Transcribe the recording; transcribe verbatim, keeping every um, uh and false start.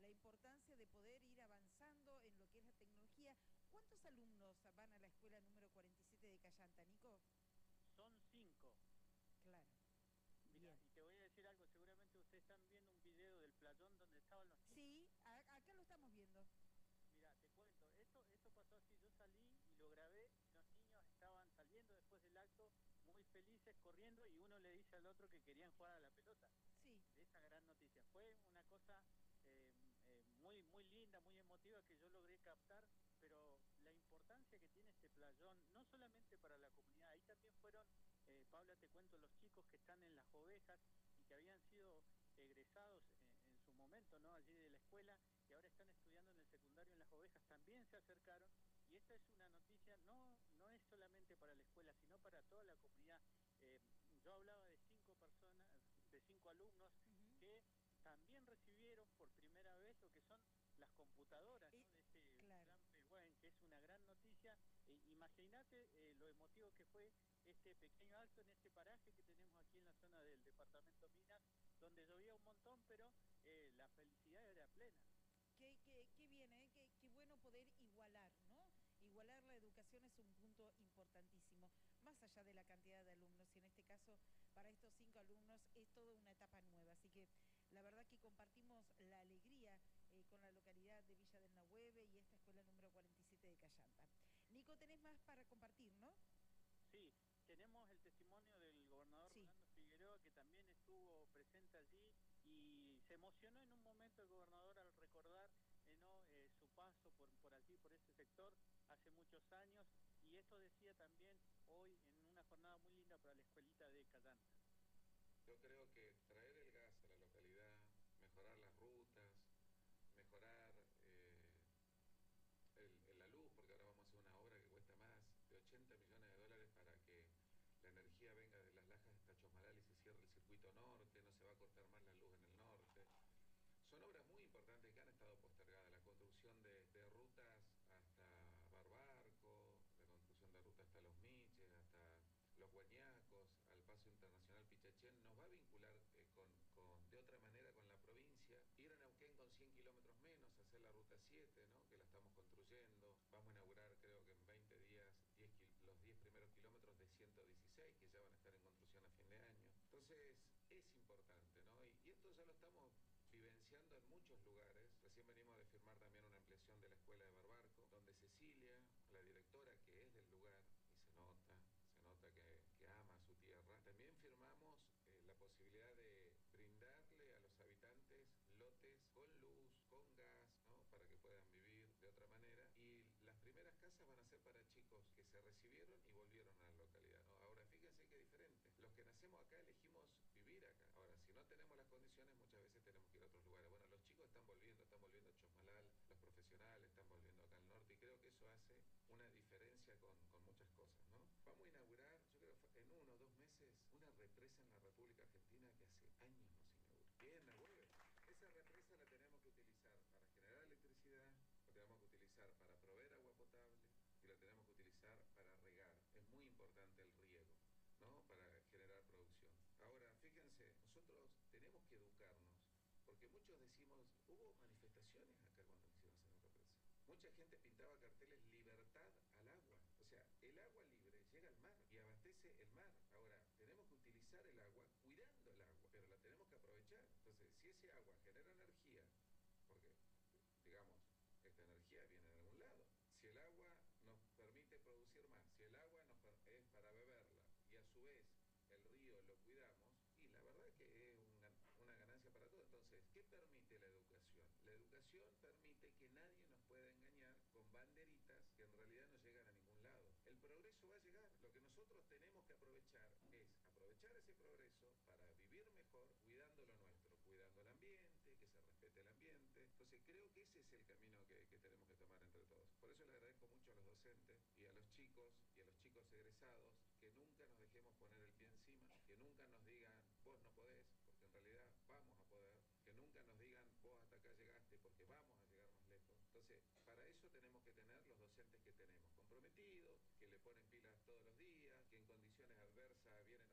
la importancia de poder ir avanzando en lo que es la tecnología. ¿Cuántos alumnos van a la escuela número cuarenta y siete de Callanta, Nico? Son cinco. Claro. Mira, Bien. y te voy a decir algo, seguramente ustedes están viendo un video del playón donde estaban los niños. Sí, a, acá lo estamos viendo. Mira, te cuento, esto, esto pasó así, yo salí y lo grabé, y los niños estaban saliendo después del acto, muy felices, corriendo, y uno le dice al otro que querían jugar a la pelota. Sí. De esa gran noticia. Fue una cosa eh, eh, muy, muy linda, muy emotiva que yo logré captar, pero la importancia que tiene este playón, no solamente para la comunidad, ahí también fueron, eh, Paula, te cuento, los chicos que están en Las Ovejas y que habían sido egresados en, en su momento, ¿no?, allí de la escuela, y ahora están estudiando en el secundario en Las Ovejas, también se acercaron, y esta es una noticia, no, no es solamente para la escuela, sino para toda la comunidad. Eh, yo hablaba de cinco personas, de cinco alumnos, uh-huh, que también recibieron por primera vez lo que son las computadoras, ¿no?, de este claro. plan Pehuen, que es una gran noticia. Eh, Imagínate eh, lo emotivo que fue este pequeño acto en este paraje que tenemos aquí en la zona del departamento Minas, donde llovía un montón, pero eh, la felicidad era plena. Qué, qué, qué bien, ¿eh? Qué, qué bueno poder igualar, ¿no? Igualar la educación es un punto importantísimo, más allá de la cantidad de alumnos, y en este caso, para estos cinco alumnos, es toda una etapa nueva. Así que la verdad que compartimos la alegría eh, con la localidad de Villa del Nahueve y esta escuela número cuarenta y siete de Callanta. Nico, tenés más para compartir, ¿no? Sí, tenemos el testimonio del gobernador, sí, Rolando Figueroa, que también estuvo presente allí y se emocionó en un momento el gobernador al recordar eh, ¿no? eh, su paso por, por allí, por ese sector, hace muchos años, y esto decía también hoy en una jornada muy linda para la escuelita de Callanta. Yo creo que traer el gas a la localidad, mejorar las rutas, mejorar eh, el, el, la luz, porque ahora vamos a hacer una obra que cuesta más de ochenta millones de dólares para que la energía venga de Las Lajas hasta Chosmalal y se cierre el circuito norte, no se va a cortar más la luz en el norte. Son obras muy importantes que han estado postergadas, la construcción de, de rutas hasta Barbarco, la construcción de rutas hasta Los Miches, hasta Los Guañacos, al Paso Internacional Pichachén, nos va a vincular eh, con, con, de otra manera con la provincia. Ir a Neuquén con cien kilómetros menos, hacer la ruta siete, ¿no?, que la estamos construyendo. Vamos a inaugurar, creo que en veinte días, diez, los diez primeros kilómetros de ciento dieciséis, que ya van a estar en construcción a fin de año. Entonces, es importante, ¿no? Y, y esto ya lo estamos vivenciando en muchos lugares. Recién venimos de firmar también una ampliación de la escuela de Barbarco, donde Cecilia, la directora, que es del lugar, y se nota, se nota que, que ama su tierra. También firmamos eh, la posibilidad de brindarle a los habitantes lotes con luz, con gas, ¿no?, para que puedan vivir de otra manera. Y las primeras casas van a ser para chicos que se recibieron y volvieron a la localidad, ¿no? Ahora, fíjense qué diferente. Los que nacemos acá elegimos vivir acá. Ahora, si no tenemos las condiciones, muchas veces tenemos que ir a otros lugares. Bueno, los chicos están volviendo, están volviendo a Chosmalal, los profesionales están volviendo acá al norte, y creo que eso hace una diferencia con, con muchas cosas, ¿no? Vamos a inaugurar, yo creo en uno o dos meses, una represa en la República Argentina que hace años no se inaugura. Bien, Nahuel. Esa represa la tenemos que utilizar para generar electricidad, la tenemos que utilizar para proveer agua potable y la tenemos que utilizar para regar. Es muy importante el riego, ¿no?, para generar producción. Ahora, fíjense, nosotros tenemos que educarnos, porque muchos decimos, hubo manifestaciones acá cuando quisieron hacer una represa. Mucha gente pintaba carteles libertad al agua. O sea, el agua libre llega al mar y abastece el mar. Ahora, tenemos que utilizar el agua cuidando el agua, pero la tenemos que aprovechar. Entonces, si ese agua genera energía, porque, digamos, esta energía viene de algún lado. Si el agua nos permite producir más, si el agua nos es para beberla y a su vez el río lo cuidamos, y la verdad que es una, una ganancia para todos. Entonces, ¿qué permite la educación? La educación permite que nadie nos pueda engañar con banderitas que en realidad no llegan a ningún lado. El progreso va a llegar. Lo que nosotros tenemos que aprovechar es aprovechar ese progreso para vivir mejor, cuidando lo nuestro, cuidando el ambiente, que se respete el ambiente. Entonces, creo que ese es el camino que, que tenemos que tomar entre todos. Por eso le agradezco mucho a los docentes y a los chicos y a los chicos egresados que nunca nos dejemos poner el pie encima, que nunca nos digan vos no podés, porque en realidad vamos a poder, que nunca nos digan vos hasta acá llegaste, porque vamos a llegar más lejos. Entonces, para eso tenemos que tener los docentes que tenemos, comprometidos, que le ponen pilas todos los días, que en condiciones adversas vienen